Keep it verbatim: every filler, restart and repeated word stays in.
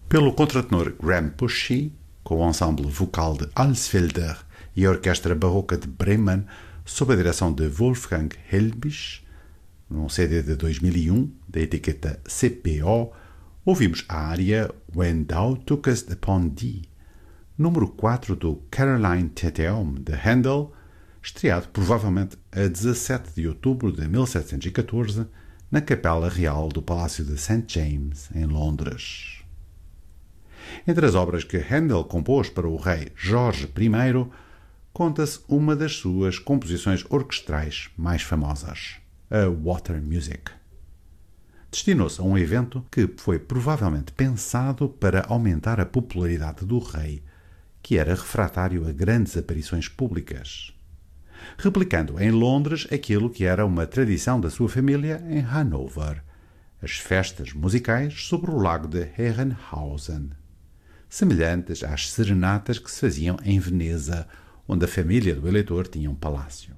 Pelo contratenor Graham Pucci, com o ensemble vocal de Alsfelder e a Orquestra Barroca de Bremen, sob a direção de Wolfgang Helbig, num C D de dois mil e um, da etiqueta C P O, ouvimos a área When Thou Tookest Upon Thee, número quatro do Caroline Te Deum de Handel, estreado provavelmente a dezassete de outubro de mil setecentos e catorze na Capela Real do Palácio de Saint James, em Londres. Entre as obras que Handel compôs para o rei Jorge I, conta-se uma das suas composições orquestrais mais famosas, a Water Music. Destinou-se a um evento que foi provavelmente pensado para aumentar a popularidade do rei, que era refratário a grandes aparições públicas, replicando em Londres aquilo que era uma tradição da sua família em Hanover, as festas musicais sobre o lago de Herrenhausen, semelhantes às serenatas que se faziam em Veneza, onde a família do eleitor tinha um palácio.